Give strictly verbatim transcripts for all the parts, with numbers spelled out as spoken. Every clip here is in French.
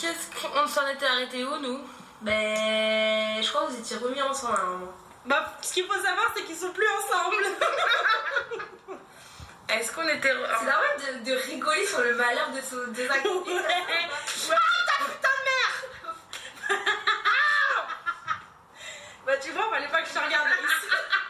qu'est-ce qu'on s'en était arrêté où, nous? Ben, je crois que vous étiez remis ensemble à un moment. Bah, ce qu'il faut savoir, c'est qu'ils sont plus ensemble. Est-ce qu'on était... C'est normal de, de rigoler sur le malheur de, ce, de sa copine. Ouais. Ah, ta putain de mère. Bah, tu vois, fallait pas que je te regarde ici.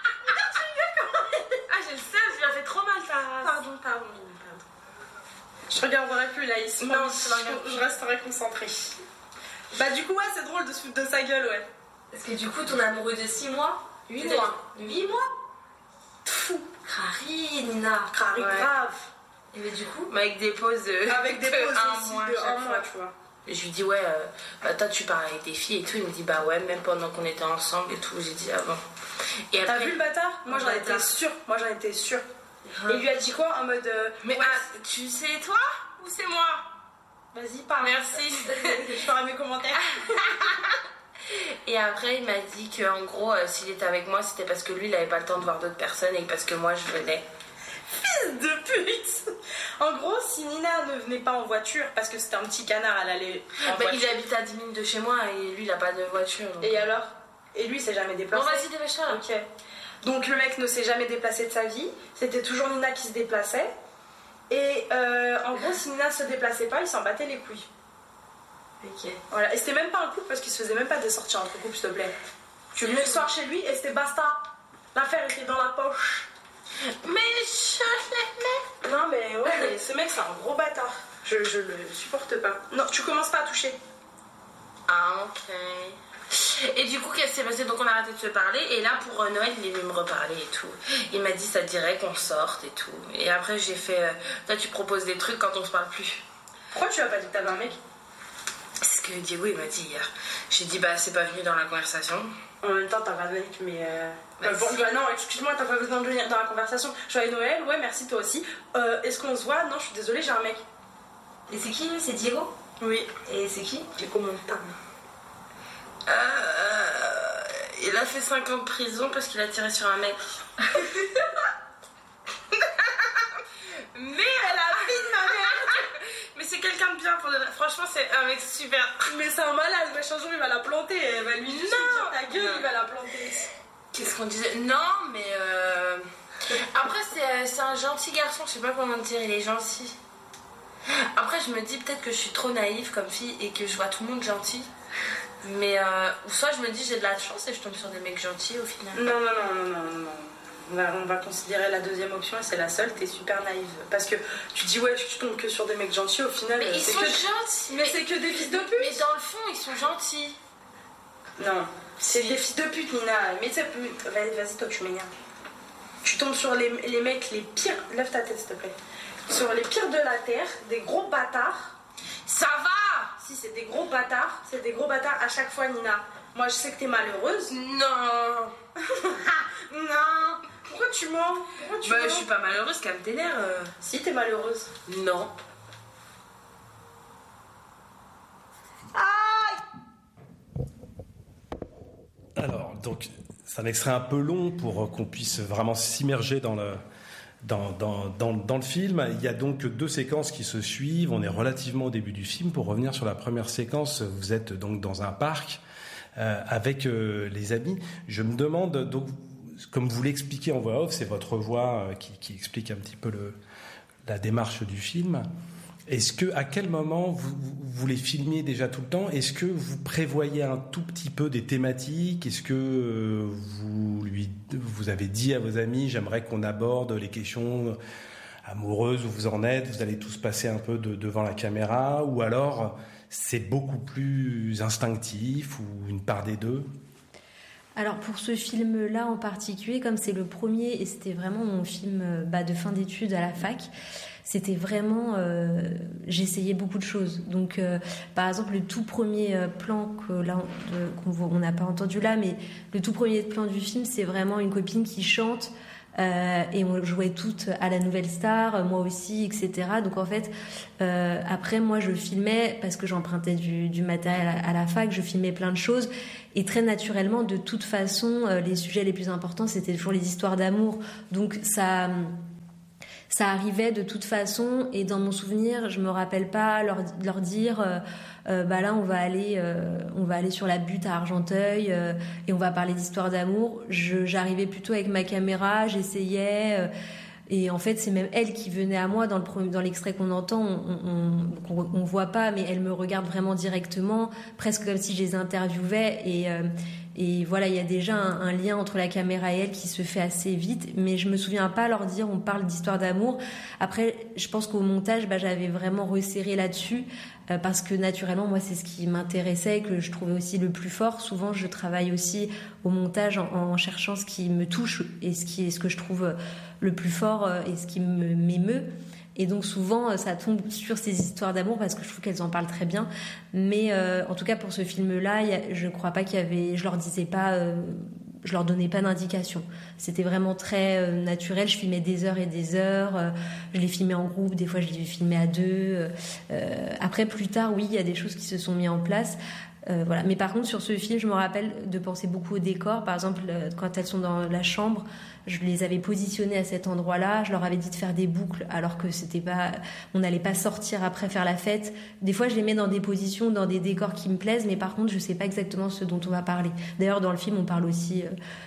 Ah, j'ai le seum, je lui ai fait trop mal, ça. Pardon, pardon, pardon. Je regarderai plus là ici. Non, je, je resterai concentrée. Bah, du coup, ouais, c'est drôle de se foutre de sa gueule, ouais. Parce que du coup, ton amoureux de six mois, huit mois. huit mois Fou. Crari, Nina. Crari, Ouais. grave. Et mais du coup, Mais avec des pauses de... Avec des de pauses un aussi mois, de chaque un fois. mois, tu vois. Et je lui dis, ouais, euh, bah, toi, tu parles avec tes filles et tout. Il me dit, bah ouais, même pendant qu'on était ensemble et tout. J'ai dit, ah bon. Et T'as après... vu le bâtard? Moi, j'en Le étais bâtard. sûre. Moi, j'en étais sûre. Hein. Et il lui a dit quoi? En mode. euh, Mais ouais, ah, tu sais, toi ou c'est moi? vas-y, parle. Merci. Je ferai mes commentaires. Et après, il m'a dit qu'en gros, euh, s'il était avec moi, c'était parce que lui, il avait pas le temps de voir d'autres personnes et parce que moi, je venais. Fils de pute. En gros, si Nina ne venait pas en voiture, parce que c'était un petit canard, elle allait en Bah, il voiture. habite à dix minutes de chez moi et lui, il a pas de voiture. donc- Et alors? Et lui, il s'est jamais déplacé. Bon, vas-y, dépêche-toi là. Ok. Donc le mec ne s'est jamais déplacé de sa vie. C'était toujours Nina qui se déplaçait. Et euh, en gros, si Nina se déplaçait pas, il s'en battait les couilles. ok. Voilà. Et c'était même pas un couple parce qu'il se faisait même pas des sorties entre couples, s'il te plaît. Tu venais le soir chez lui et c'était basta. L'affaire était dans la poche. Mais je l'aimais. Non mais ouais, mais ce mec c'est un gros bâtard. Je, je le supporte pas. Non, tu commences pas à toucher. Ah, ok. Et du coup, qu'est-ce qui s'est passé? Donc, on a arrêté de se parler. Et là, pour euh, Noël, il est venu me reparler et tout. Il m'a dit, ça te dirait qu'on sorte et tout. Et après, j'ai fait, euh, toi, tu proposes des trucs quand on se parle plus. Pourquoi tu as pas dit que t'avais un mec? C'est ce que Diego, il m'a dit hier. J'ai dit, bah, c'est pas venu dans la conversation. En même temps, t'as pas de mec, mais. Euh... Bah, bah, bon, si. bah non, excuse-moi, t'as pas besoin de venir dans la conversation. Joyeux Noël, ouais, merci toi aussi. Euh, Est-ce qu'on se voit? Non, je suis désolée, j'ai un mec. Et c'est qui? C'est Diego? Oui. Et c'est qui? Diego Montan. Euh, il a fait cinq ans de prison parce qu'il a tiré sur un mec. Mais elle a vie de ma mère. Mais c'est quelqu'un de bien pour de vrai. Franchement, c'est un mec super. Mais c'est un malade, mais un jour il va la planter. Elle va lui juste Non. dire ta gueule, Non. il va la planter. Qu'est-ce qu'on disait? Non, mais euh... après c'est, c'est un gentil garçon. Je sais pas comment dire. Il est gentil. Après, je me dis peut-être que je suis trop naïve comme fille et que je vois tout le monde gentil. Mais euh, ou soit je me dis j'ai de la chance et je tombe sur des mecs gentils au final. Non, non, non, non, non, non. On va, on va considérer la deuxième option et c'est la seule, t'es super naïve. Parce que tu dis ouais, tu tombes que sur des mecs gentils, au final. Mais euh, ils c'est sont que... gentils. Mais c'est que des fils de pute. Mais dans le fond, ils sont gentils. Non, c'est des fils de pute, Nina. Mais tu sais, vas-y, vas-y, toi, tu m'énerves. Tu tombes sur les, les mecs les pires. Lève ta tête, s'il te plaît. Sur les pires de la terre, des gros bâtards. Ça va. Si, c'est des gros bâtards. C'est des gros bâtards à chaque fois, Nina. Moi, je sais que t'es malheureuse. Non. Non. Pourquoi tu mens? Pourquoi tu Bah, mens je suis pas malheureuse, calme tes nerfs. euh. Si, t'es malheureuse. Non. Alors, donc, c'est un extrait un peu long pour qu'on puisse vraiment s'immerger dans le, dans, dans, dans, dans le film. Il y a donc deux séquences qui se suivent. On est relativement au début du film. Pour revenir sur la première séquence, vous êtes donc dans un parc euh, avec euh, les amis. Je me demande, donc, comme vous l'expliquez en voix off, c'est votre voix euh, qui, qui explique un petit peu le, la démarche du film. Est-ce que, à quel moment vous, vous, vous les filmiez déjà tout le temps? Est-ce que vous prévoyez un tout petit peu des thématiques? Est-ce que euh, vous lui, vous avez dit à vos amis, j'aimerais qu'on aborde les questions amoureuses où vous en êtes, vous allez tous passer un peu de, devant la caméra, ou alors c'est beaucoup plus instinctif, ou une part des deux? Alors pour ce film-là en particulier, comme c'est le premier et c'était vraiment mon film bah, de fin d'études à la fac, c'était vraiment, euh, j'essayais beaucoup de choses. Donc euh, par exemple le tout premier plan que là on, qu'on n'a pas entendu là, mais le tout premier plan du film, c'est vraiment une copine qui chante. Euh, et on jouait toutes à la Nouvelle Star, moi aussi, et cetera. Donc en fait, euh, après moi je filmais parce que j'empruntais du, du matériel à, à la fac, je filmais plein de choses et très naturellement, de toute façon, euh, les sujets les plus importants c'était toujours les histoires d'amour. Donc ça, ça arrivait de toute façon, et dans mon souvenir, je me rappelle pas leur, leur dire euh, euh, bah là on va aller euh, on va aller sur la butte à Argenteuil euh, et on va parler d'histoire d'amour. Je, j'arrivais plutôt avec ma caméra, j'essayais euh, et en fait c'est même elle qui venait à moi dans le premier, dans l'extrait qu'on entend, on, on, on, on voit pas, mais elle me regarde vraiment directement, presque comme si je les interviewais, et euh, Et voilà, il y a déjà un, un lien entre la caméra et elle qui se fait assez vite, mais je me souviens pas leur dire on parle d'histoire d'amour. Après, je pense qu'au montage, bah, j'avais vraiment resserré là-dessus, euh, parce que naturellement, moi, c'est ce qui m'intéressait, que je trouvais aussi le plus fort. Souvent, je travaille aussi au montage en, en cherchant ce qui me touche et ce, qui, ce que je trouve le plus fort euh, et ce qui me, m'émeut. Et donc souvent ça tombe sur ces histoires d'amour parce que je trouve qu'elles en parlent très bien, mais euh, en tout cas pour ce film-là, y a, je ne crois pas qu'il y avait, je leur disais pas, euh, je leur donnais pas d'indication. C'était vraiment très euh, naturel. Je filmais des heures et des heures. Euh, je les filmais en groupe. Des fois je les filmais à deux. Euh, après plus tard, oui, il y a des choses qui se sont mises en place. Euh, voilà. Mais par contre, sur ce film, je me rappelle de penser beaucoup au décor. Par exemple, quand elles sont dans la chambre, je les avais positionnées à cet endroit-là. Je leur avais dit de faire des boucles, alors que c'était pas, on n'allait pas sortir après faire la fête. Des fois, je les mets dans des positions, dans des décors qui me plaisent, mais par contre, je sais pas exactement ce dont on va parler. D'ailleurs, dans le film, on parle aussi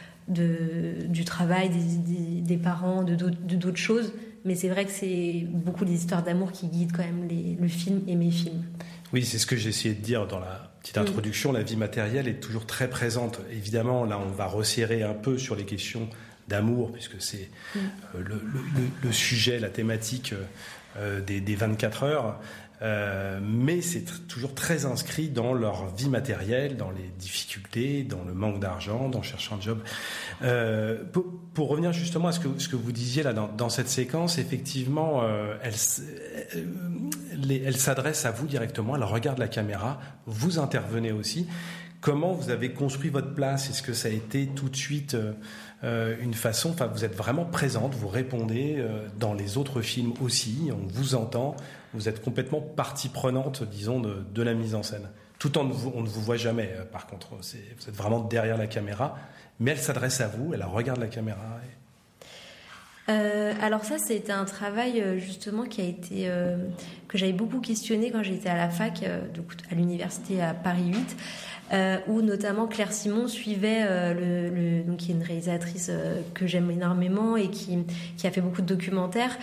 de, du travail, des, des, des parents, de d'autres, de d'autres choses. Mais c'est vrai que c'est beaucoup des histoires d'amour qui guident quand même les, le film et mes films. Oui, c'est ce que j'ai essayé de dire dans la petite introduction. Mmh. La vie matérielle est toujours très présente. Évidemment, là, on va resserrer un peu sur les questions d'amour, puisque c'est mmh. euh, le, le, le sujet, la thématique euh, des, des vingt-quatre heures. Euh, mais c'est t- toujours très inscrit dans leur vie matérielle, dans les difficultés, dans le manque d'argent, dans chercher un job. Euh, pour, pour revenir justement à ce que, ce que vous disiez là dans, dans cette séquence, effectivement, euh, elle, euh, les, elle s'adresse à vous directement, elle regarde la caméra, vous intervenez aussi. Comment vous avez construit votre place ? Est-ce que ça a été tout de suite euh, une façon, enfin, vous êtes vraiment présente, vous répondez euh, dans les autres films aussi, on vous entend, vous êtes complètement partie prenante, disons, de, de la mise en scène. Tout en on ne vous voit jamais, euh, par contre, c'est, vous êtes vraiment derrière la caméra, mais elle s'adresse à vous, elle regarde la caméra. Et... Euh, alors ça, c'était un travail justement qui a été euh, que j'avais beaucoup questionné quand j'étais à la fac, euh, donc à l'université à Paris huit. Euh, où notamment Claire Simon suivait euh, le, le, donc qui est une réalisatrice euh, que j'aime énormément et qui, qui a fait beaucoup de documentaires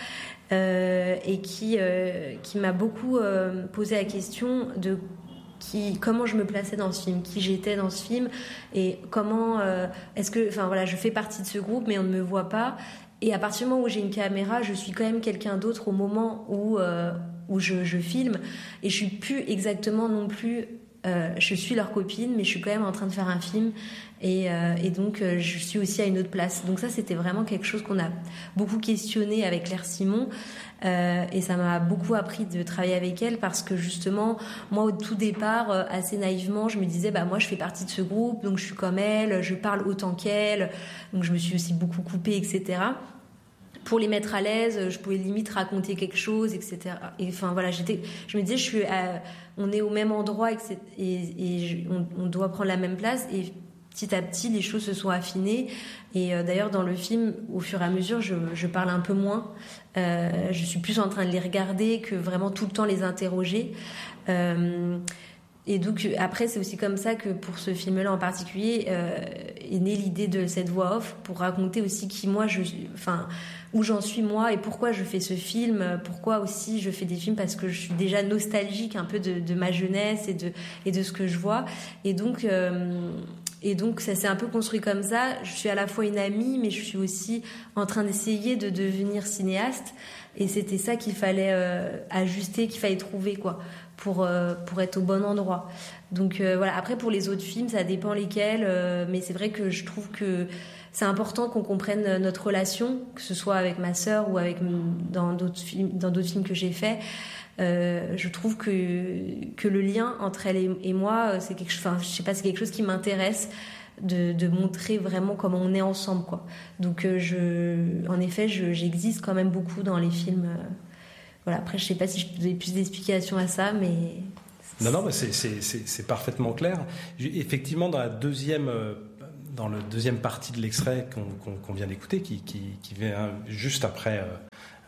euh, et qui, euh, qui m'a beaucoup euh, posé la question de qui, comment je me plaçais dans ce film, qui j'étais dans ce film et comment euh, est-ce que, enfin voilà, je fais partie de ce groupe mais on ne me voit pas, et à partir du moment où j'ai une caméra, je suis quand même quelqu'un d'autre au moment où, euh, où je, je filme, et je suis plus exactement non plus Euh, je suis leur copine, mais je suis quand même en train de faire un film, et, euh, et donc euh, je suis aussi à une autre place. Donc ça, c'était vraiment quelque chose qu'on a beaucoup questionné avec Claire Simon, euh, et ça m'a beaucoup appris de travailler avec elle, parce que justement, moi au tout départ, euh, assez naïvement, je me disais bah moi je fais partie de ce groupe, donc je suis comme elle, je parle autant qu'elle, donc je me suis aussi beaucoup coupée, et cetera. Pour les mettre à l'aise, je pouvais limite raconter quelque chose, et cetera. Et enfin voilà, j'étais, je me disais, je suis, à, on est au même endroit, et, et, et je, on, on doit prendre la même place. Et petit à petit, les choses se sont affinées. Et euh, d'ailleurs, dans le film, au fur et à mesure, je, je parle un peu moins. Euh, je suis plus en train de les regarder que vraiment tout le temps les interroger. Euh, Et donc après, c'est aussi comme ça que pour ce film-là en particulier euh, est née l'idée de cette voix off, pour raconter aussi qui moi je, enfin où j'en suis moi et pourquoi je fais ce film, pourquoi aussi je fais des films, parce que je suis déjà nostalgique un peu de, de ma jeunesse et de et de ce que je vois, et donc euh, et donc ça s'est un peu construit comme ça. Je suis à la fois une amie, mais je suis aussi en train d'essayer de devenir cinéaste, et c'était ça qu'il fallait euh, ajuster, qu'il fallait trouver quoi. Pour, euh, pour être au bon endroit. Donc euh, voilà, après pour les autres films, ça dépend lesquels, euh, mais c'est vrai que je trouve que c'est important qu'on comprenne notre relation, que ce soit avec ma sœur ou avec, dans, d'autres films, dans d'autres films que j'ai faits. Euh, je trouve que, que le lien entre elle et, et moi, c'est quelque, enfin, je sais pas, c'est quelque chose qui m'intéresse, de, de montrer vraiment comment on est ensemble, quoi. Donc euh, je, en effet, je, j'existe quand même beaucoup dans les films. Euh, Voilà, après, je ne sais pas si je peux donner plus d'explications à ça, mais... Non, non, mais c'est, c'est, c'est, c'est parfaitement clair. Effectivement, dans la deuxième, dans le deuxième partie de l'extrait qu'on, qu'on, qu'on vient d'écouter, qui, qui, qui vient juste après euh,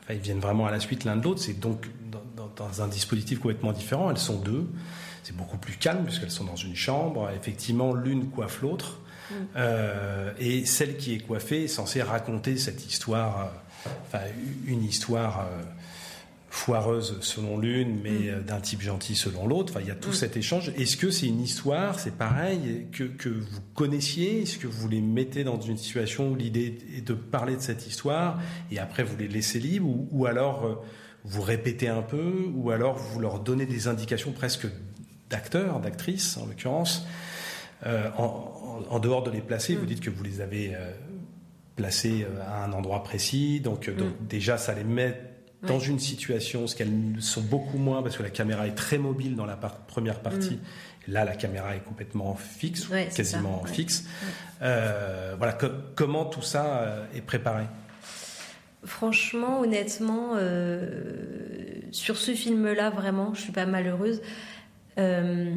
enfin, ils viennent vraiment à la suite l'un de l'autre. C'est donc dans, dans, dans un dispositif complètement différent. Elles sont deux. C'est beaucoup plus calme puisqu'elles sont dans une chambre. Effectivement, l'une coiffe l'autre. Mmh. Euh, et celle qui est coiffée est censée raconter cette histoire, euh, enfin, une histoire euh, foireuse selon l'une, mais mmh. euh, d'un type gentil selon l'autre. Enfin, il y a tout mmh. cet échange. Est-ce que c'est une histoire, c'est pareil, que, que vous connaissiez? Est-ce que vous les mettez dans une situation où l'idée est de parler de cette histoire et après vous les laissez libres, ou, ou alors euh, vous répétez un peu, ou alors vous leur donnez des indications presque d'acteurs, d'actrices en l'occurrence, euh, en, en, en dehors de les placer, mmh. vous dites que vous les avez euh, placés à un endroit précis, donc, mmh. donc déjà ça les met dans ouais. une situation, ce qu'elles sont beaucoup moins, parce que la caméra est très mobile dans la par- première partie, mmh. là la caméra est complètement fixe, ouais, quasiment ouais. fixe. Ouais. Euh, voilà, co- comment tout ça euh, est préparé? Franchement, honnêtement, euh, sur ce film-là, vraiment, je suis pas malheureuse. Euh,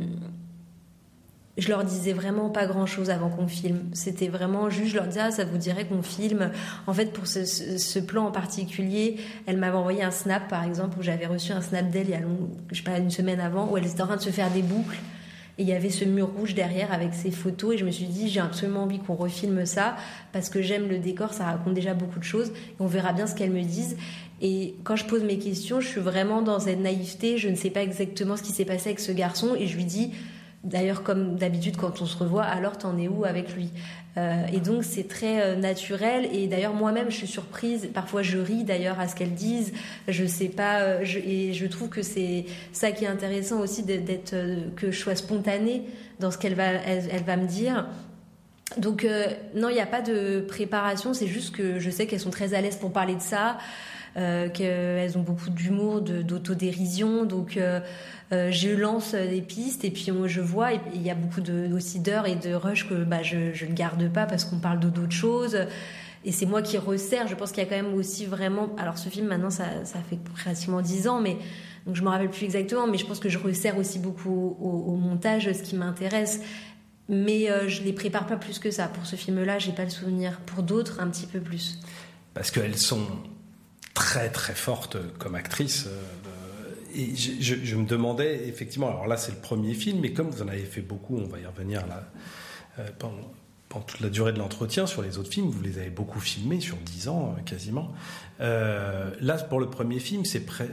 je leur disais vraiment pas grand chose avant qu'on filme. C'était vraiment juste, je leur disais, ah, ça vous dirait qu'on filme. En fait, pour ce, ce, ce plan en particulier, elle m'avait envoyé un snap, par exemple, où j'avais reçu un snap d'elle il y a long, je sais pas, une semaine avant, où elle était en train de se faire des boucles. Et il y avait ce mur rouge derrière avec ses photos. Et je me suis dit, j'ai absolument envie qu'on refilme ça parce que j'aime le décor, ça raconte déjà beaucoup de choses. Et on verra bien ce qu'elles me disent. Et quand je pose mes questions, je suis vraiment dans cette naïveté. Je ne sais pas exactement ce qui s'est passé avec ce garçon. Et je lui dis, d'ailleurs, comme d'habitude, quand on se revoit, alors t'en es où avec lui? euh, Et donc, c'est très euh, naturel. Et d'ailleurs, moi-même, je suis surprise. Parfois, je ris d'ailleurs à ce qu'elles disent. Je sais pas. Euh, je, et je trouve que c'est ça qui est intéressant aussi, d'être, euh, que je sois spontanée dans ce qu'elle va, elle, elle va me dire. Donc, euh, non, il n'y a pas de préparation. C'est juste que je sais qu'elles sont très à l'aise pour parler de ça. Euh, qu'elles ont beaucoup d'humour, de, d'autodérision, donc euh, euh, je lance des pistes et puis moi je vois, et il y a beaucoup de, aussi d'heures et de rush que bah, je ne garde pas parce qu'on parle d'autres choses et c'est moi qui resserre. Je pense qu'il y a quand même aussi vraiment, alors ce film maintenant ça, ça fait pratiquement dix ans, mais donc je ne me rappelle plus exactement, mais je pense que je resserre aussi beaucoup au, au montage ce qui m'intéresse. Mais euh, je ne les prépare pas plus que ça. Pour ce film-là, je n'ai pas le souvenir. Pour d'autres, un petit peu plus. Parce qu'elles sont très très forte comme actrice, euh, et je, je, je me demandais effectivement, alors là c'est le premier film, mais comme vous en avez fait beaucoup, on va y revenir là euh, pendant, pendant toute la durée de l'entretien sur les autres films, vous les avez beaucoup filmés sur dix ans euh, quasiment. Euh, là pour le premier film, c'est prêt,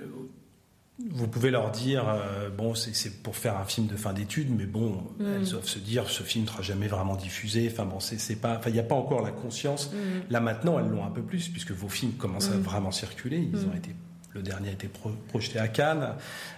vous pouvez leur dire euh, bon c'est, c'est pour faire un film de fin d'études, mais bon mmh. elles doivent se dire ce film ne sera jamais vraiment diffusé. Enfin bon c'est, c'est pas, enfin il n'y a pas encore la conscience. Mmh. Là maintenant elles l'ont un peu plus puisque vos films commencent mmh. à vraiment circuler. Ils mmh. ont été, le dernier a été pro, projeté à Cannes.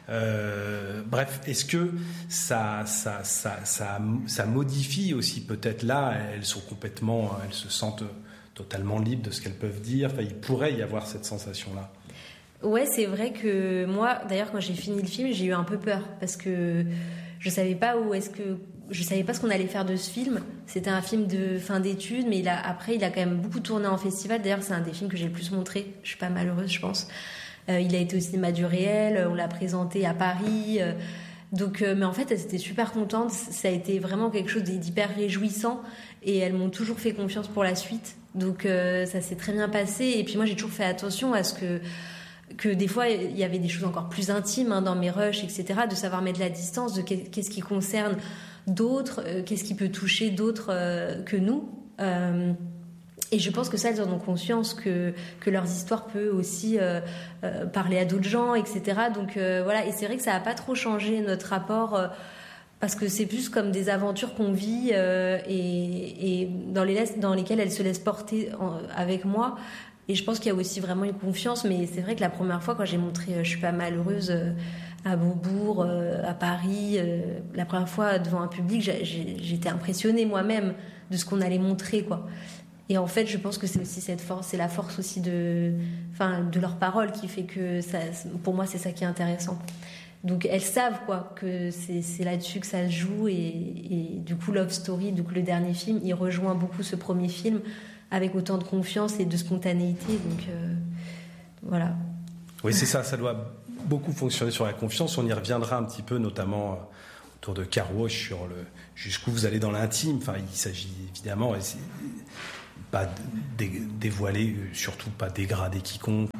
Euh, bref, est-ce que ça ça, ça ça ça modifie aussi peut-être là elles sont complètement, elles se sentent totalement libres de ce qu'elles peuvent dire. Enfin il pourrait y avoir cette sensation là. Ouais, c'est vrai que moi, d'ailleurs, quand j'ai fini le film, j'ai eu un peu peur parce que je savais pas où est-ce que je savais pas ce qu'on allait faire de ce film. C'était un film de fin d'études, mais il a, après, il a quand même beaucoup tourné en festival. D'ailleurs, c'est un des films que j'ai le plus montré. Je suis pas malheureuse, je pense. Euh, il a été au cinéma du Réel. On l'a présenté à Paris. Euh, donc, euh, mais en fait, elles étaient super contentes. Ça a été vraiment quelque chose d'hyper réjouissant et elles m'ont toujours fait confiance pour la suite. Donc, euh, ça s'est très bien passé. Et puis moi, j'ai toujours fait attention à ce que que des fois il y avait des choses encore plus intimes hein, dans mes rushs, et cetera, de savoir mettre la distance, de qu'est-ce qui concerne d'autres, euh, qu'est-ce qui peut toucher d'autres euh, que nous. Euh, et je pense que ça, elles en ont conscience que, que leurs histoires peuvent aussi euh, euh, parler à d'autres gens, et cetera. Donc euh, voilà, et c'est vrai que ça n'a pas trop changé notre rapport. Euh, parce que c'est plus comme des aventures qu'on vit euh, et, et dans, les, dans lesquelles elles se laissent porter en, avec moi. Et je pense qu'il y a aussi vraiment une confiance, mais c'est vrai que la première fois, quand j'ai montré euh, Je suis pas malheureuse euh, à Beaubourg, euh, à Paris, euh, la première fois devant un public, j'ai, j'ai, j'étais impressionnée moi-même de ce qu'on allait montrer, quoi. Et en fait, je pense que c'est aussi cette force, c'est la force aussi de, enfin, de leurs paroles qui fait que ça, pour moi, c'est ça qui est intéressant. Donc elles savent quoi que c'est, c'est là-dessus que ça se joue et, et du coup Love Story, du coup le dernier film, il rejoint beaucoup ce premier film. Avec autant de confiance et de spontanéité, donc euh, voilà. Oui, c'est ça, ça doit beaucoup fonctionner sur la confiance. On y reviendra un petit peu, notamment euh, autour de Car Wash, sur le jusqu'où vous allez dans l'intime. Enfin, il s'agit évidemment pas de dévoiler, surtout pas dégrader quiconque ou, euh,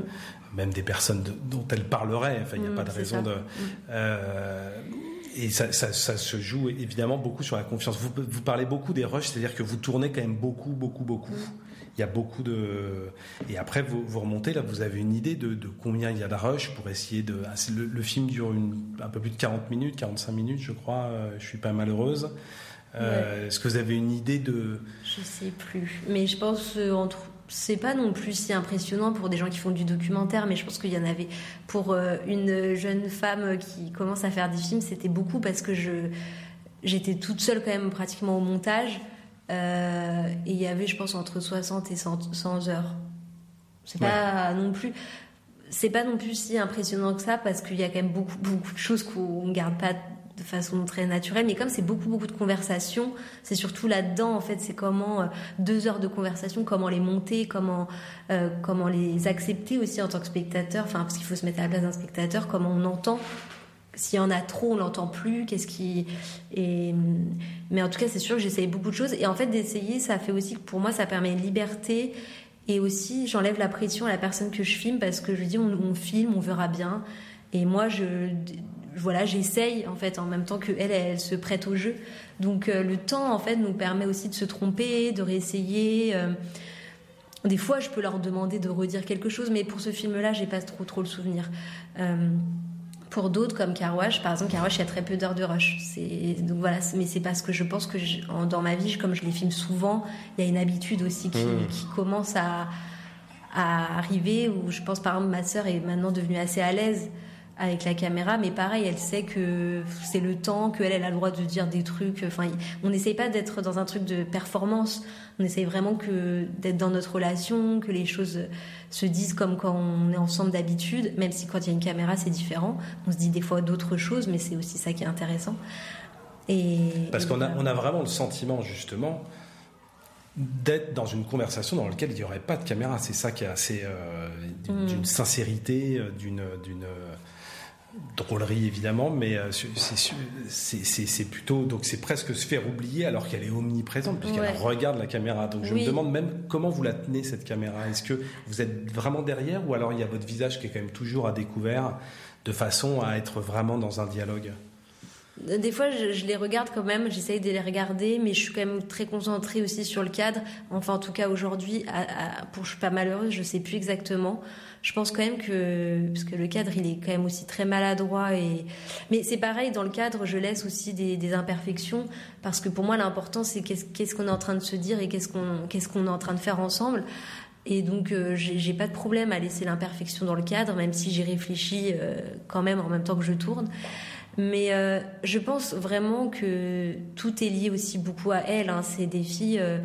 même des personnes de, dont elle parlerait. Enfin, il n'y a mmh, pas de raison ça. de. Mmh. Euh, et ça, ça, ça se joue évidemment beaucoup sur la confiance. Vous, vous parlez beaucoup des rushs, c'est-à-dire que vous tournez quand même beaucoup, beaucoup, beaucoup. Mmh. Il y a beaucoup de. Et après, vous, vous remontez, là, vous avez une idée de, de combien il y a de rush pour essayer de. Ah, le, le film dure une, un peu plus de quarante minutes, quarante-cinq minutes, je crois. Euh, je suis pas malheureuse. Euh, ouais. Est-ce que vous avez une idée de. Je sais plus. Mais je pense euh, entre. C'est pas non plus si impressionnant pour des gens qui font du documentaire, mais je pense qu'il y en avait pour euh, une jeune femme qui commence à faire des films, c'était beaucoup parce que je j'étais toute seule quand même pratiquement au montage. Euh, et il y avait, je pense, entre soixante et cent, cent heures. C'est pas ouais. non plus, c'est pas non plus si impressionnant que ça parce qu'il y a quand même beaucoup, beaucoup de choses qu'on garde pas de façon très naturelle. Mais comme c'est beaucoup, beaucoup de conversations, c'est surtout là-dedans, en fait, c'est comment euh, deux heures de conversation, comment les monter, comment, euh, comment les accepter aussi en tant que spectateur. Enfin, parce qu'il faut se mettre à la place d'un spectateur, comment on entend. S'il y en a trop, on l'entend plus. Qu'est-ce qui et... Mais en tout cas, c'est sûr que j'essaye beaucoup de choses. Et en fait, d'essayer, ça fait aussi que pour moi, ça permet une liberté. Et aussi, j'enlève la pression à la personne que je filme parce que je lui dis, on, on filme, on verra bien. Et moi, je, voilà, j'essaye en fait en même temps que elle, elle se prête au jeu. Donc euh, le temps, en fait, nous permet aussi de se tromper, de réessayer. Euh... Des fois, je peux leur demander de redire quelque chose, mais pour ce film-là, j'ai pas trop trop le souvenir. Euh... Pour d'autres, comme Car Wash, par exemple, Car Wash, il y a très peu d'heures de rush. C'est, donc voilà, mais c'est parce que je pense que je, en, dans ma vie, comme je les filme souvent, il y a une habitude aussi qui, mmh. qui commence à, à arriver. Où je pense, par exemple, ma sœur est maintenant devenue assez à l'aise avec la caméra, mais pareil, elle sait que c'est le temps, qu'elle elle a le droit de dire des trucs. Enfin, on n'essaye pas d'être dans un truc de performance. On essaye vraiment que d'être dans notre relation, que les choses se disent comme quand on est ensemble d'habitude, même si quand il y a une caméra, c'est différent. On se dit des fois d'autres choses, mais c'est aussi ça qui est intéressant. Et, Parce et qu'on voilà. a, on a vraiment le sentiment, justement, d'être dans une conversation dans laquelle il n'y aurait pas de caméra. C'est ça qui est assez... Euh, d'une, mmh. d'une sincérité, d'une... d'une drôlerie évidemment, mais c'est, c'est, c'est, c'est plutôt donc c'est presque se faire oublier alors qu'elle est omniprésente puisqu'elle ouais. regarde la caméra. Donc je oui. me demande même comment vous la tenez cette caméra. Est-ce que vous êtes vraiment derrière ou alors il y a votre visage qui est quand même toujours à découvert de façon à être vraiment dans un dialogue? Des fois, je, je les regarde quand même, j'essaye de les regarder, mais je suis quand même très concentrée aussi sur le cadre. Enfin, en tout cas, aujourd'hui, à, à, pour je suis pas malheureuse, je sais plus exactement. Je pense quand même que, parce que le cadre, il est quand même aussi très maladroit et, mais c'est pareil, dans le cadre, je laisse aussi des, des imperfections, parce que pour moi, l'important, c'est qu'est-ce, qu'est-ce qu'on est en train de se dire et qu'est-ce qu'on, qu'est-ce qu'on est en train de faire ensemble. Et donc, euh, j'ai, j'ai pas de problème à laisser l'imperfection dans le cadre, même si j'y réfléchis euh, quand même en même temps que je tourne. Mais euh, je pense vraiment que tout est lié aussi beaucoup à elle. Hein. C'est des filles euh,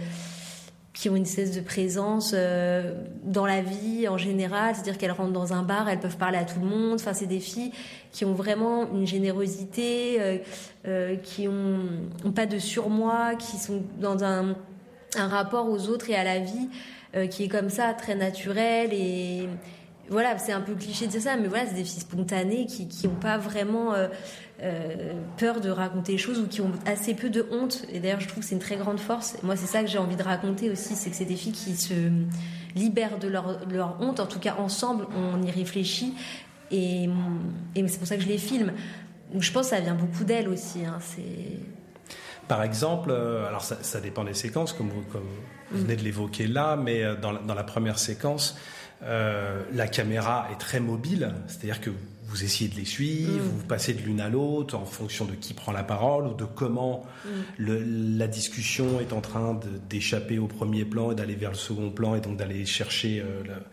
qui ont une espèce de présence euh, dans la vie en général. C'est-à-dire qu'elles rentrent dans un bar, elles peuvent parler à tout le monde. Enfin, c'est des filles qui ont vraiment une générosité, euh, euh, qui ont, ont pas de surmoi, qui sont dans un, un rapport aux autres et à la vie euh, qui est comme ça, très naturel et... Voilà, c'est un peu cliché de dire ça, mais voilà, c'est des filles spontanées qui qui ont pas vraiment euh, euh, peur de raconter les choses ou qui ont assez peu de honte. Et d'ailleurs, je trouve que c'est une très grande force. Et moi, c'est ça que j'ai envie de raconter aussi, c'est que c'est des filles qui se libèrent de leur, de leur honte. En tout cas, ensemble, on y réfléchit. Et, et c'est pour ça que je les filme. Donc, je pense que ça vient beaucoup d'elles aussi. Hein, c'est... Par exemple, alors ça, ça dépend des séquences, comme vous, comme vous venez de l'évoquer là, mais dans la, dans la première séquence... Euh, la caméra est très mobile, c'est-à-dire que vous essayez de les suivre, mmh. vous passez de l'une à l'autre en fonction de qui prend la parole ou de comment mmh. le, la discussion est en train de, d'échapper au premier plan et d'aller vers le second plan et donc d'aller chercher euh, le,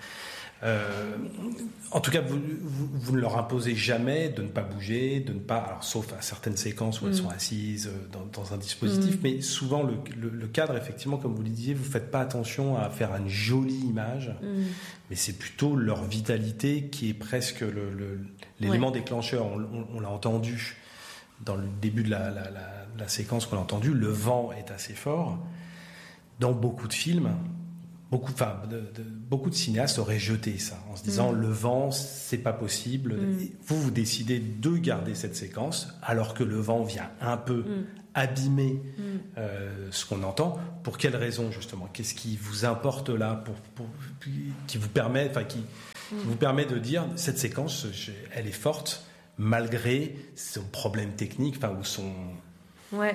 euh, en tout cas vous, vous, vous ne leur imposez jamais de ne pas bouger, de ne pas, alors sauf à certaines séquences où mmh. elles sont assises dans, dans un dispositif, mmh. mais souvent le, le, le cadre, effectivement, comme vous le disiez, vous faites pas attention à faire une jolie image, mmh. mais c'est plutôt leur vitalité qui est presque le, le, l'élément ouais. déclencheur. On, on, on l'a entendu dans le début de la, la, la, la séquence qu'on a entendu, le vent est assez fort. Dans beaucoup de films, beaucoup, enfin, de, de, beaucoup de cinéastes auraient jeté ça en se disant mmh. le vent, c'est pas possible. Mmh. Vous, vous décidez de garder cette séquence alors que le vent vient un peu mmh. abîmer mmh. euh, ce qu'on entend. Pour quelle raison, justement? Qu'est-ce qui vous importe là pour, pour, qui vous permet, enfin, qui, qui vous permet de dire cette séquence, je, elle est forte malgré son problème technique, enfin ou son. Ouais.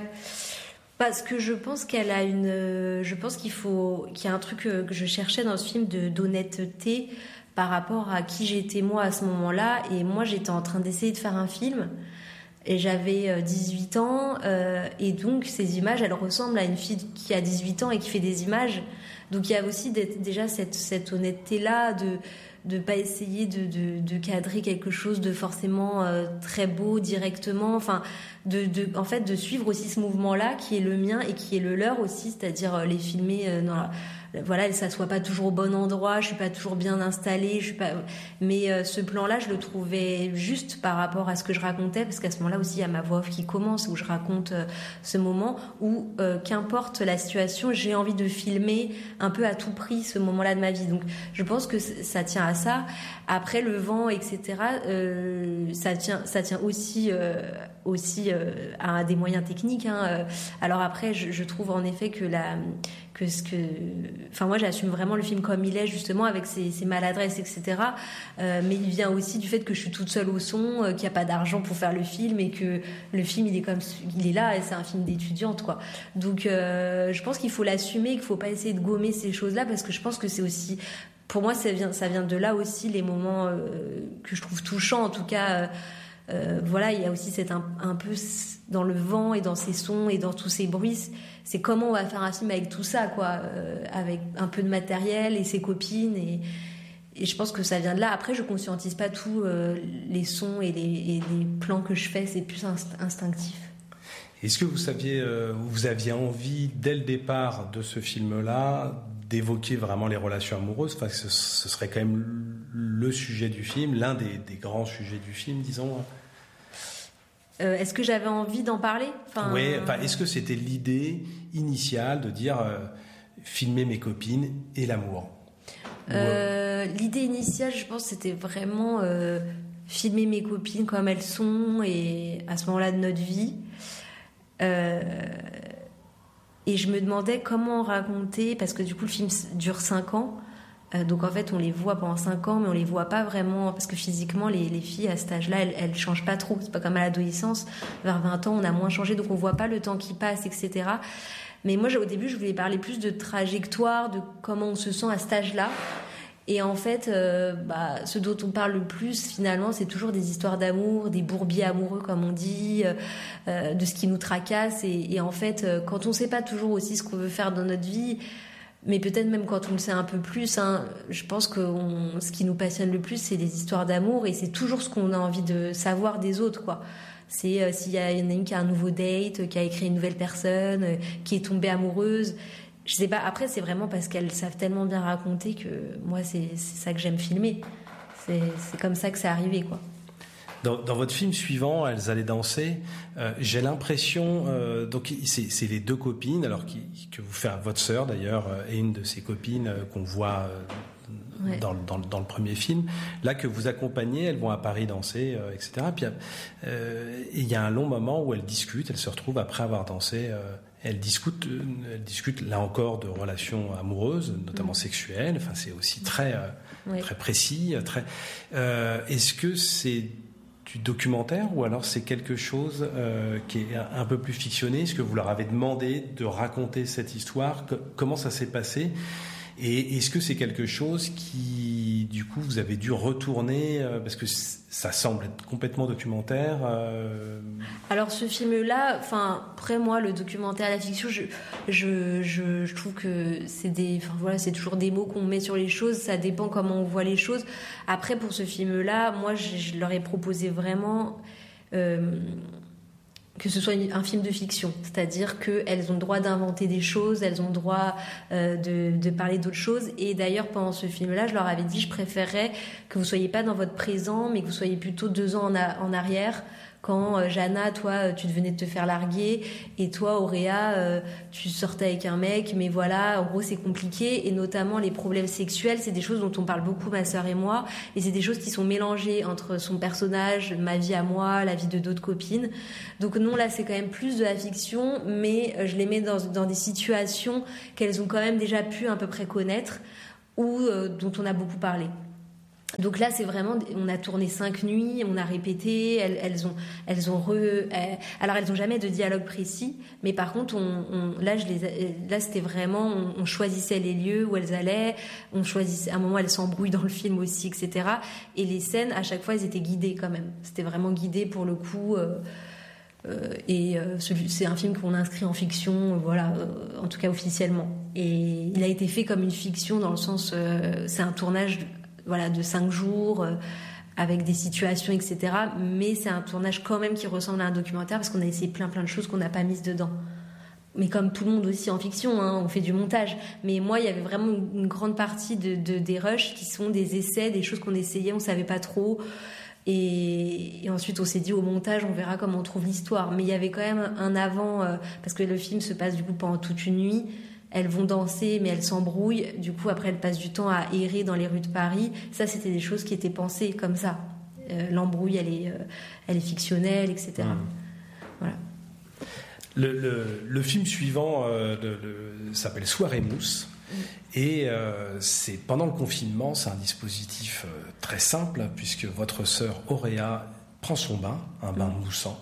Parce que je pense qu'elle a une, je pense qu'il faut, qu'il y a un truc que je cherchais dans ce film de d'honnêteté par rapport à qui j'étais moi à ce moment-là. Et moi, j'étais en train d'essayer de faire un film. Et j'avais dix-huit ans, euh, et donc ces images, elles ressemblent à une fille qui a dix-huit ans et qui fait des images. Donc il y a aussi déjà cette, cette honnêteté-là de de pas essayer de, de, de cadrer quelque chose de forcément euh, très beau directement. Enfin, de, de, en fait, de suivre aussi ce mouvement-là qui est le mien et qui est le leur aussi, c'est-à-dire euh, les filmer euh, dans la... Voilà, elle s'assoit pas toujours au bon endroit, je suis pas toujours bien installée, je suis pas. Mais euh, ce plan-là, je le trouvais juste par rapport à ce que je racontais, parce qu'à ce moment-là aussi, il y a ma voix off qui commence où je raconte euh, ce moment où, euh, qu'importe la situation, j'ai envie de filmer un peu à tout prix ce moment-là de ma vie. Donc, je pense que ça tient à ça. Après, le vent, et cetera. Euh, ça tient, ça tient aussi, euh, aussi euh, à des moyens techniques. Hein. Alors après, je, je trouve en effet que la que ce que enfin moi j'assume vraiment le film comme il est, justement avec ses, ses maladresses, etc. Euh, mais il vient aussi du fait que je suis toute seule au son, euh, qu'il n'y a pas d'argent pour faire le film et que le film il est comme il est là et c'est un film d'étudiante, quoi. Donc euh, je pense qu'il faut l'assumer, qu'il faut pas essayer de gommer ces choses là, parce que je pense que c'est aussi, pour moi ça vient ça vient de là aussi les moments euh, que je trouve touchants, en tout cas. euh, Euh, voilà, il y a aussi cette un, un peu dans le vent et dans ces sons et dans tous ces bruits, c'est comment on va faire un film avec tout ça, quoi, euh, avec un peu de matériel et ses copines, et, et je pense que ça vient de là. Après, je conscientise pas tout euh, les sons et les, et les plans que je fais, c'est plus inst- instinctif. Est-ce que vous saviez, euh, vous aviez envie dès le départ de ce film-là d'évoquer vraiment les relations amoureuses? Enfin, ce, ce serait quand même le sujet du film, l'un des, des grands sujets du film, disons. Euh, est-ce que j'avais envie d'en parler? Enfin, oui, enfin, est-ce que c'était l'idée initiale de dire euh, filmer mes copines et l'amour? euh, L'idée initiale, je pense, c'était vraiment euh, filmer mes copines comme elles sont et à ce moment-là de notre vie. Euh, et je me demandais comment raconter, parce que du coup le film dure cinq ans, euh, donc en fait on les voit pendant cinq ans, mais on les voit pas vraiment, parce que physiquement les, les filles à cet âge-là elles, elles changent pas trop, c'est pas comme à l'adolescence, vers vingt ans on a moins changé, donc on voit pas le temps qui passe, etc. Mais moi au début je voulais parler plus de trajectoire, de comment on se sent à cet âge-là. Et en fait, euh, bah, ce dont on parle le plus, finalement, c'est toujours des histoires d'amour, des bourbiers amoureux, comme on dit, euh, de ce qui nous tracasse. Et, et en fait, euh, quand on ne sait pas toujours aussi ce qu'on veut faire dans notre vie, mais peut-être même quand on le sait un peu plus, hein, je pense que on, ce qui nous passionne le plus, c'est les histoires d'amour. Et c'est toujours ce qu'on a envie de savoir des autres, quoi. C'est euh, s'il y, y en a une qui a un nouveau date, qui a écrit une nouvelle personne, euh, qui est tombée amoureuse. Je sais pas, après c'est vraiment parce qu'elles savent tellement bien raconter que moi c'est, c'est ça que j'aime filmer. C'est, c'est comme ça que c'est arrivé, quoi. Dans, dans votre film suivant, Elles allaient danser, euh, j'ai l'impression, euh, donc c'est, c'est les deux copines, alors qui, que vous faites, votre sœur d'ailleurs, et une de ses copines euh, qu'on voit euh, ouais. dans, dans, dans le premier film, là que vous accompagnez, elles vont à Paris danser, euh, et cetera. Puis euh, il y a un long moment où elles discutent, elles se retrouvent après avoir dansé. Euh, Elles discutent, elles discutent là encore de relations amoureuses, notamment mmh. sexuelles. Enfin, c'est aussi très, euh, oui. très précis. Très. Euh, est-ce que c'est du documentaire ou alors c'est quelque chose euh, qui est un peu plus fictionné? Est-ce que vous leur avez demandé de raconter cette histoire? Que, comment ça s'est passé? Et est-ce que c'est quelque chose qui, du coup, vous avez dû retourner euh, parce que ça semble être complètement documentaire euh... Alors, ce film-là, enfin, après moi, le documentaire, la fiction, je, je, je, je trouve que c'est des, enfin voilà, c'est toujours des mots qu'on met sur les choses. Ça dépend comment on voit les choses. Après, pour ce film-là, moi, je, je leur ai proposé vraiment. Euh, que ce soit un film de fiction, c'est-à-dire qu'elles ont le droit d'inventer des choses, elles ont le droit euh, de, de parler d'autres choses. Et d'ailleurs, pendant ce film-là, je leur avais dit, je préférerais que vous soyez pas dans votre présent, mais que vous soyez plutôt deux ans en, a, en arrière, quand euh, Jana, toi, tu venais de te faire larguer, et toi, Auréa, euh, tu sortais avec un mec, mais voilà, en gros, c'est compliqué. Et notamment, les problèmes sexuels, c'est des choses dont on parle beaucoup, ma sœur et moi, et c'est des choses qui sont mélangées entre son personnage, ma vie à moi, la vie de d'autres copines. Donc non, là, c'est quand même plus de la fiction, mais je les mets dans, dans des situations qu'elles ont quand même déjà pu à peu près connaître, ou euh, dont on a beaucoup parlé. Donc là, c'est vraiment, on a tourné cinq nuits, on a répété, elles, elles ont, elles ont re, elles, alors elles ont jamais de dialogue précis, mais par contre, on, on, là, je les, là, c'était vraiment, on, on choisissait les lieux où elles allaient, on choisissait, à un moment, elles s'embrouillent dans le film aussi, et cetera. Et les scènes, à chaque fois, elles étaient guidées quand même. C'était vraiment guidé pour le coup. Euh, euh, et euh, c'est un film qu'on inscrit en fiction, euh, voilà, euh, en tout cas officiellement. Et il a été fait comme une fiction dans le sens, euh, c'est un tournage. Voilà, de cinq jours, euh, avec des situations, et cetera. Mais c'est un tournage quand même qui ressemble à un documentaire parce qu'on a essayé plein plein de choses qu'on n'a pas mises dedans. Mais comme tout le monde aussi en fiction, hein, on fait du montage. Mais moi, il y avait vraiment une grande partie de, de, des rushs qui sont des essais, des choses qu'on essayait, on savait pas trop. Et, et ensuite, on s'est dit au montage, on verra comment on trouve l'histoire. Mais il y avait quand même un avant, euh, parce que le film se passe du coup pendant toute une nuit. Elles vont danser, mais elles s'embrouillent. Du coup, après, elles passent du temps à errer dans les rues de Paris. Ça, c'était des choses qui étaient pensées comme ça. Euh, l'embrouille, elle est, euh, elle est fictionnelle, et cetera. Mmh. Voilà. Le, le, le film suivant euh, le, le, s'appelle Soirée Mousse. Mmh. Et euh, c'est pendant le confinement, c'est un dispositif euh, très simple, puisque votre sœur Auréa prend son bain, un bain mmh. moussant.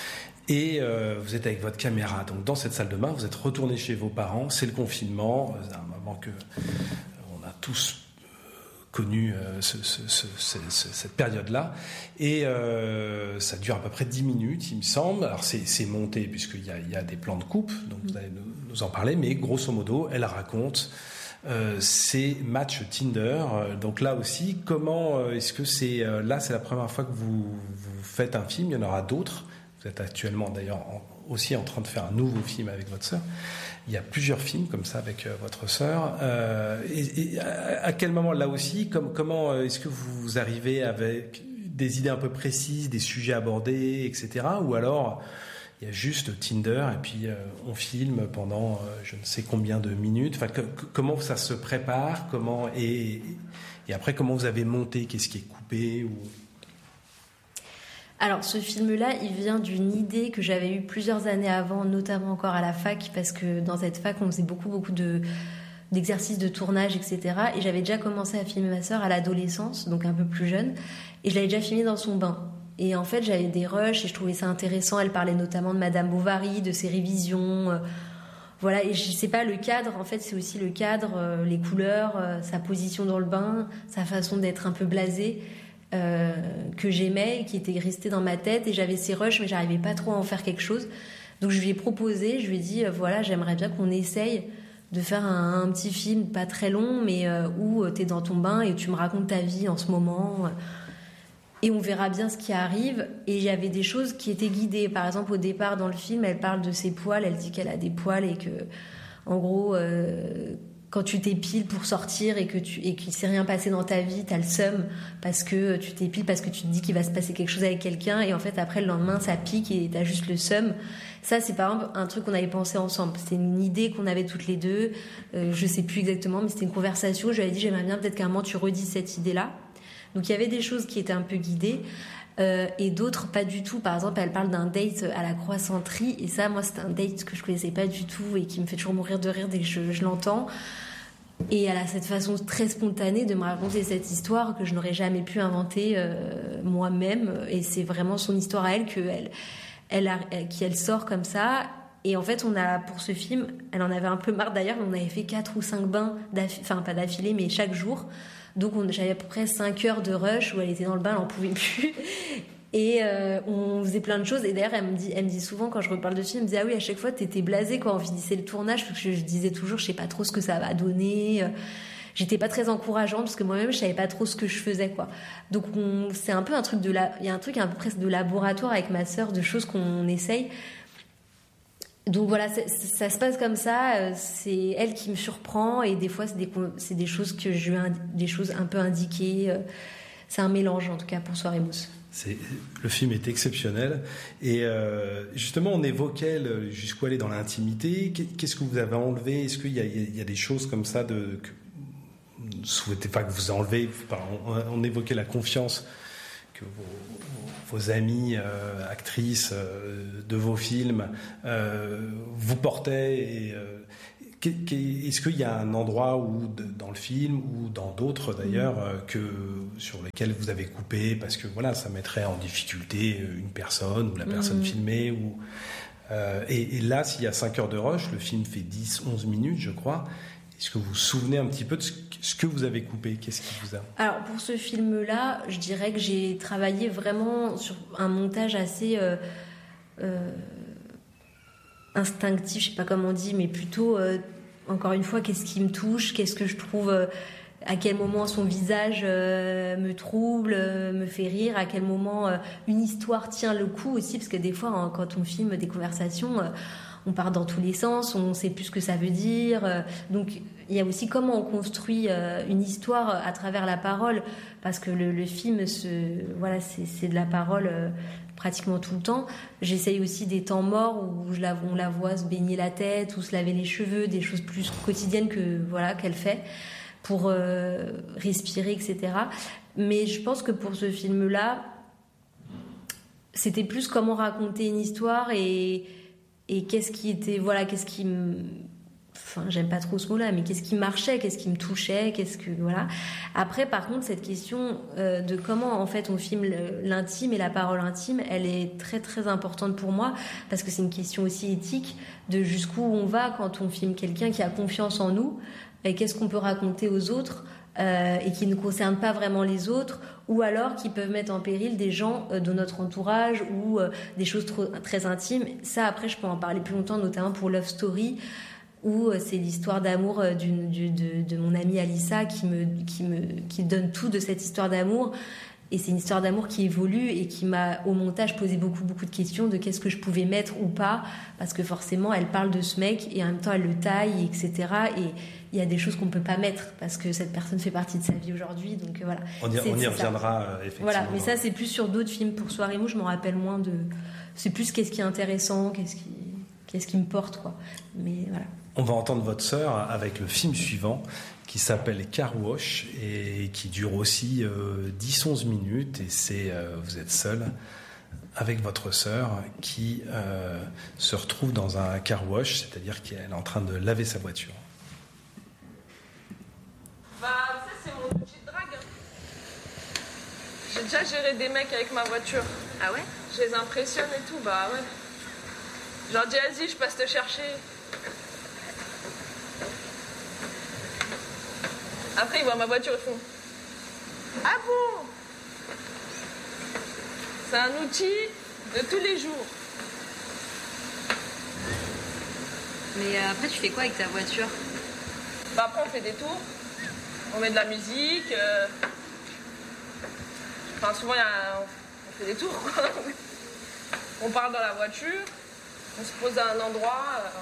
Et euh, vous êtes avec votre caméra, donc dans cette salle de bain, vous êtes retourné chez vos parents, c'est le confinement, c'est un moment que euh, on a tous euh, connu euh, ce, ce, ce, ce, cette période-là, et euh, ça dure à peu près dix minutes, il me semble. Alors c'est, c'est monté puisqu'il y a, il y a des plans de coupe, donc vous allez nous, nous en parler, mais grosso modo, elle raconte euh, ces matchs Tinder. Donc là aussi, comment euh, est-ce que c'est euh, là, c'est la première fois que vous, vous faites un film, il y en aura d'autres. Vous êtes actuellement d'ailleurs en, aussi en train de faire un nouveau film avec votre sœur. Il y a plusieurs films comme ça avec euh, votre sœur. Euh, et, et à, à quel moment, là aussi, comme, comment euh, est-ce que vous arrivez avec des idées un peu précises, des sujets abordés, et cetera. Ou alors, il y a juste Tinder et puis euh, on filme pendant euh, je ne sais combien de minutes. Enfin, que, que, comment ça se prépare, comment et, et après comment vous avez monté, qu'est-ce qui est coupé ou... Alors, ce film-là, il vient d'une idée que j'avais eue plusieurs années avant, notamment encore à la fac, parce que dans cette fac, on faisait beaucoup, beaucoup de, d'exercices de tournage, et cetera. Et j'avais déjà commencé à filmer ma sœur à l'adolescence, donc un peu plus jeune, et je l'avais déjà filmée dans son bain. Et en fait, j'avais des rushs et je trouvais ça intéressant. Elle parlait notamment de Madame Bovary, de ses révisions. Euh, voilà, et je sais pas, le cadre, en fait, c'est aussi le cadre, euh, les couleurs, euh, sa position dans le bain, sa façon d'être un peu blasée. Euh, que j'aimais, qui était resté dans ma tête, et j'avais ces rushs mais j'arrivais pas trop à en faire quelque chose. Donc je lui ai proposé, je lui ai dit euh, voilà, j'aimerais bien qu'on essaye de faire un, un petit film pas très long, mais euh, où t'es dans ton bain et tu me racontes ta vie en ce moment, et on verra bien ce qui arrive. Et il y avait des choses qui étaient guidées. Par exemple, au départ dans le film, elle parle de ses poils, elle dit qu'elle a des poils et que en gros euh, quand tu t'épiles pour sortir et que tu et qu'il s'est rien passé dans ta vie, t'as le seum parce que tu t'épiles, parce que tu te dis qu'il va se passer quelque chose avec quelqu'un, et en fait après le lendemain ça pique et t'as juste le seum. Ça, c'est par exemple un truc qu'on avait pensé ensemble. C'était une idée qu'on avait toutes les deux. Euh, je sais plus exactement, mais c'était une conversation. Je lui avais dit j'aimerais bien peut-être qu'à un moment tu redises cette idée-là. Donc il y avait des choses qui étaient un peu guidées. Euh, et d'autres pas du tout. Par exemple, elle parle d'un date à la croissanterie, et ça, moi, c'était un date que je connaissais pas du tout et qui me fait toujours mourir de rire dès que je, je l'entends. Et elle a cette façon très spontanée de me raconter cette histoire que je n'aurais jamais pu inventer euh, moi-même, et c'est vraiment son histoire à elle que elle, elle a, qui elle sort comme ça. Et en fait, on a, pour ce film, elle en avait un peu marre d'ailleurs, mais on avait fait quatre ou cinq bains, enfin pas d'affilée, mais chaque jour. Donc on, j'avais à peu près cinq heures de rush où elle était dans le bain, elle n'en pouvait plus. Et euh, on faisait plein de choses. Et d'ailleurs, elle me dit, elle me dit souvent, quand je reparle de film, elle me dit ah oui, à chaque fois t'étais blasée quand on finissait le tournage, parce que je, je disais toujours je sais pas trop ce que ça va donner. J'étais pas très encourageante parce que moi-même je savais pas trop ce que je faisais, quoi. Donc on, c'est un peu un truc de la, il y a un truc un peu presque de laboratoire avec ma sœur, de choses qu'on essaye. Donc voilà, ça, ça se passe comme ça. C'est elle qui me surprend, et des fois c'est des, c'est des choses que je, des choses un peu indiquées. C'est un mélange en tout cas pour Soirée Mousse. C'est, le film est exceptionnel, et euh, justement on évoquait le, jusqu'où aller dans l'intimité. Qu'est-ce que vous avez enlevé? Est-ce qu'il y a, il y a des choses comme ça de, que vous ne souhaitez pas que vous enlevez? On, on évoquait la confiance que vos, vos amies euh, actrices euh, de vos films euh, vous portaient, et euh, Est-ce qu'il y a un endroit où, dans le film ou dans d'autres d'ailleurs, que, sur lesquels vous avez coupé parce que voilà, ça mettrait en difficulté une personne ou la personne mmh. filmée ou, euh, et, et là, s'il y a cinq heures de rush, le film fait dix onze minutes, je crois. Est-ce que vous vous souvenez un petit peu de ce, ce que vous avez coupé? Qu'est-ce qui vous a... Alors, pour ce film-là, je dirais que j'ai travaillé vraiment sur un montage assez... Euh, euh, instinctif, je sais pas comment on dit, mais plutôt, euh, encore une fois, qu'est-ce qui me touche, qu'est-ce que je trouve, euh, à quel moment son visage euh, me trouble, euh, me fait rire, à quel moment euh, une histoire tient le coup aussi, parce que des fois, hein, quand on filme des conversations, euh, on part dans tous les sens, on sait plus ce que ça veut dire, euh, donc il y a aussi comment on construit euh, une histoire à travers la parole, parce que le, le film, se, voilà, c'est, c'est de la parole... Euh, pratiquement tout le temps. J'essaye aussi des temps morts où je la, on la voit se baigner la tête ou se laver les cheveux, des choses plus quotidiennes que voilà qu'elle fait pour euh, respirer, et cetera. Mais je pense que pour ce film-là, c'était plus comment raconter une histoire et, et qu'est-ce qui était voilà qu'est-ce qui me Enfin, j'aime pas trop ce mot-là, mais qu'est-ce qui marchait, qu'est-ce qui me touchait, qu'est-ce que voilà. Après, par contre, cette question euh, de comment en fait on filme l'intime et la parole intime, elle est très très importante pour moi parce que c'est une question aussi éthique de jusqu'où on va quand on filme quelqu'un qui a confiance en nous et qu'est-ce qu'on peut raconter aux autres euh, et qui ne concerne pas vraiment les autres ou alors qui peuvent mettre en péril des gens euh, de notre entourage ou euh, des choses trop, très intimes. Ça, après, je peux en parler plus longtemps, notamment pour Love Story. Où c'est l'histoire d'amour d'une, d'une, de, de mon amie Alissa qui me, qui me qui donne tout de cette histoire d'amour. Et c'est une histoire d'amour qui évolue et qui m'a, au montage, posé beaucoup, beaucoup de questions de qu'est-ce que je pouvais mettre ou pas. Parce que forcément, elle parle de ce mec et en même temps, elle le taille, et cetera. Et il y a des choses qu'on ne peut pas mettre parce que cette personne fait partie de sa vie aujourd'hui. Donc voilà. On y, c'est, on y c'est reviendra, euh, effectivement. Voilà, mais ça, c'est plus sur d'autres films. Pour Soirée Mou, je m'en rappelle moins de... C'est plus qu'est-ce qui est intéressant, qu'est-ce qui, qu'est-ce qui me porte, quoi. Mais voilà. On va entendre votre sœur avec le film suivant qui s'appelle Car Wash et qui dure aussi euh, dix onze minutes et c'est euh, vous êtes seul avec votre sœur qui euh, se retrouve dans un car wash, c'est-à-dire qu'elle est en train de laver sa voiture. Bah ça c'est mon outil de drague. J'ai déjà géré des mecs avec ma voiture. Ah ouais? Je les impressionne et tout, bah ouais. Je leur dis vas-y, je passe te chercher. Après, ils voient ma voiture, ils font « Ah bon ?» C'est un outil de tous les jours. Mais euh, après, tu fais quoi avec ta voiture? Bah après, on fait des tours. On met de la musique. Euh... Enfin, souvent, y a... on fait des tours, quoi. On parle dans la voiture. On se pose à un endroit. Euh...